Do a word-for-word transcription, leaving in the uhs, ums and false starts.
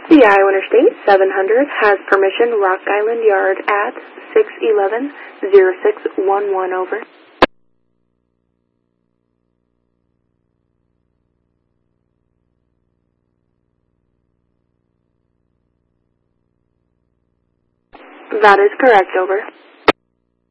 The Iowa Interstate seven hundred has permission Rock Island Yard at six eleven oh six eleven over. That is correct, over.